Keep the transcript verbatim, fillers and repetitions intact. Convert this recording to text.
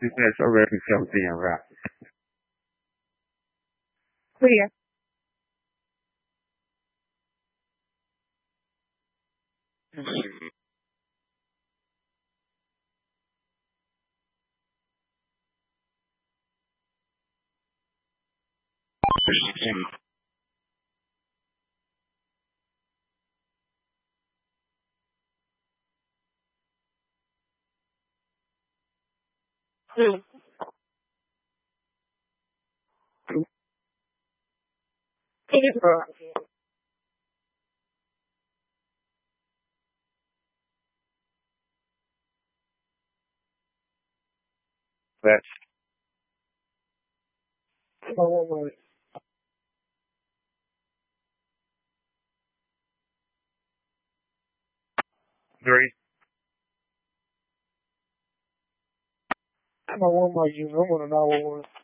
That's already something, right? Clear. Mm. Paper. That's Oh, one more. three. Come on, one more. You know, I want to know one more.